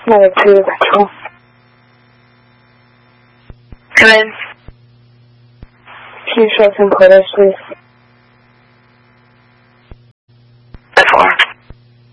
那我可以打通。 Come in. 听说生活的事。